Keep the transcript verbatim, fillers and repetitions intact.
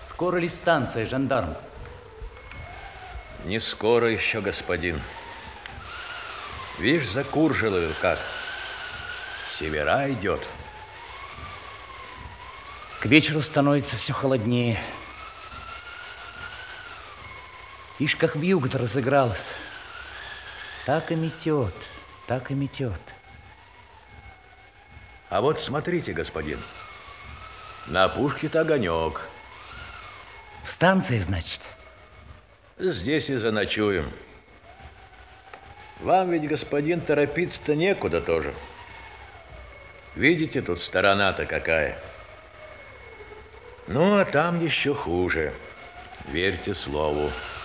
Скоро ли станция, жандарм? Не скоро еще, господин. Видишь, за Куржелою как. С севера идет. К вечеру становится все холоднее. Ишь, как вьюга-то разыгралась. Так и метет, так и метет. А вот смотрите, господин. На опушке-то огонек. Станция, значит? Здесь и заночуем. Вам ведь, господин, торопиться-то некуда тоже. Видите, тут сторона-то какая. Ну, а там еще хуже. Верьте слову.